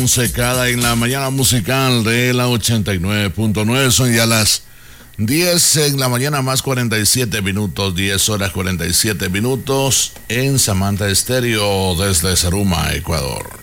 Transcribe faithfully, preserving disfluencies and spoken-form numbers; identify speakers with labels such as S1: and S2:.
S1: Fonsecada en la mañana musical de la ochenta y nueve punto nueve. Son ya las diez en la mañana más cuarenta y siete minutos, diez horas cuarenta y siete minutos en Samantha Estéreo desde Zaruma, Ecuador.